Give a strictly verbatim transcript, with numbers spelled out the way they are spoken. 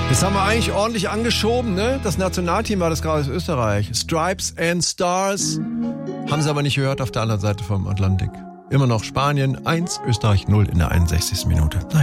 Das haben wir eigentlich ordentlich angeschoben, ne? Das Nationalteam war das gerade aus Österreich. Stripes and Stars. Haben sie aber nicht gehört auf der anderen Seite vom Atlantik. Immer noch Spanien eins, Österreich null in der einundsechzigsten Minute. Naja.